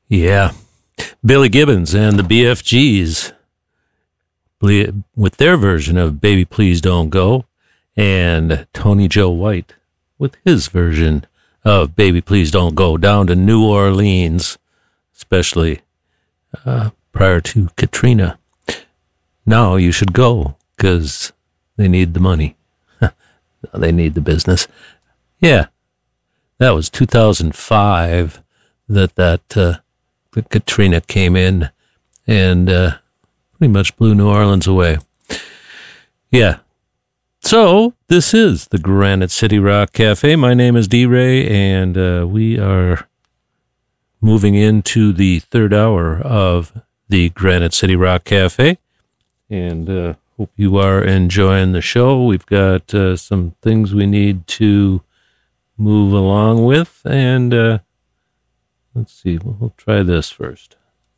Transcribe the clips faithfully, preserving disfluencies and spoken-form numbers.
Yeah. Billy Gibbons and the B F Gs with their version of Baby Please Don't Go, and Tony Joe White with his version of Baby Please Don't Go down to New Orleans, especially uh, prior to Katrina. Now you should go because they need the money. They need the business. Yeah, that was two thousand five that that uh, Katrina came in and uh, pretty much blew New Orleans away. Yeah. So this is the Granite City Rock Cafe. My name is D-Ray, and uh, we are moving into the third hour of the Granite City Rock Cafe, and uh, hope you are enjoying the show. We've got uh, some things we need to move along with, and uh, let's see, we'll, we'll try this first.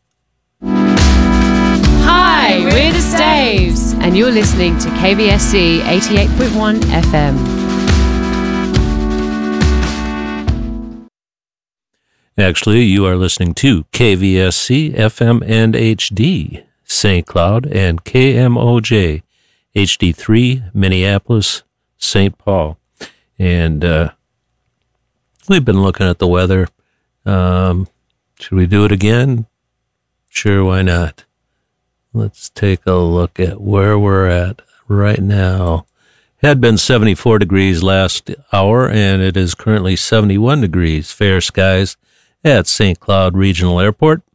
Hi, we're the Staves, and you're listening to K V S C eighty-eight point one F M. Actually, you are listening to K V S C F M and H D, Saint Cloud, and K M O J, H D three, Minneapolis, Saint Paul. And uh, we've been looking at the weather. Um, should we do it again? Sure, why not? Let's take a look at where we're at right now. It had been seventy-four degrees last hour, and it is currently seventy-one degrees. Fair skies at Saint Cloud Regional Airport.